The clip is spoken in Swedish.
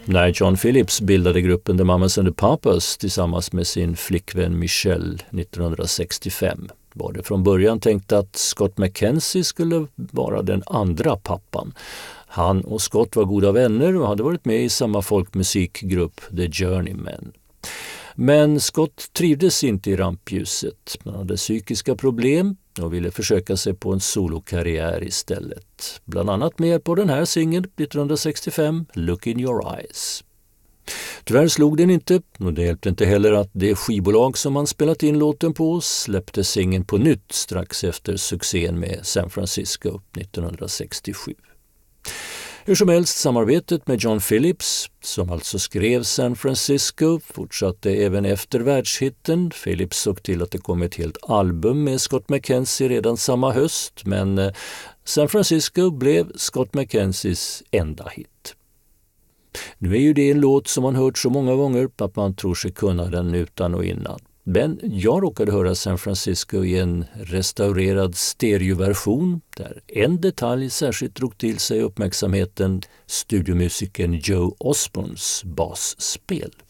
När John Phillips bildade gruppen The Mamas and the Papas tillsammans med sin flickvän Michelle 1965 var det från början tänkt att Scott McKenzie skulle vara den andra pappan. Han och Scott var goda vänner och hade varit med i samma folkmusikgrupp The Journeymen. Men Scott trivdes inte i rampljuset. Han hade psykiska problem och ville försöka sig på en solokarriär istället. Bland annat med på den här singeln 1965, Look in your eyes. Tyvärr slog den inte, och det hjälpte inte heller att det skivbolag som han spelat in låten på släppte singeln på nytt strax efter succén med San Francisco 1967. Hur som helst, samarbetet med John Phillips, som alltså skrev San Francisco, fortsatte även efter världshitten. Phillips såg till att det kom ett helt album med Scott McKenzie redan samma höst, men San Francisco blev Scott McKenzies enda hit. Nu är ju det en låt som man hört så många gånger att man tror sig kunna den utan och innan. Men jag råkade höra San Francisco i en restaurerad stereoversion där en detalj särskilt drog till sig uppmärksamheten, studiomusikern Joe Osborns basspel.